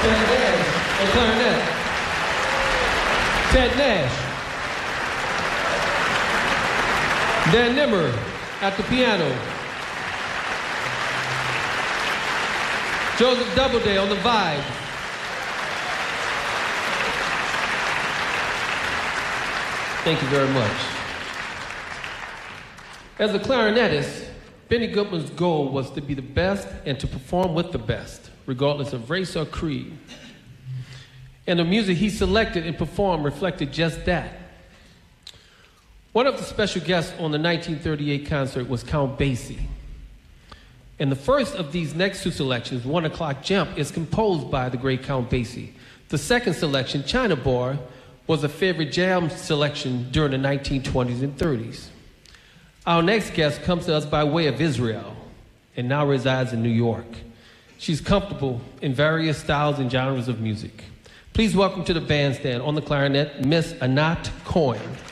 Ted Nash on clarinet. Ted Nash. Dan Nimmer at the piano. Joseph Doubleday on the vibe. Thank you very much. As a clarinetist, Benny Goodman's goal was to be the best and to perform with the best, regardless of race or creed. And the music he selected and performed reflected just that. One of the special guests on the 1938 concert was Count Basie. And the first of these next two selections, 1 O'Clock Jump, is composed by the great Count Basie. The second selection, China Boy, was a favorite jam selection during the 1920s and 30s. Our next guest comes to us by way of Israel and now resides in New York. She's comfortable in various styles and genres of music. Please welcome to the bandstand on the clarinet, Miss Anat Cohen.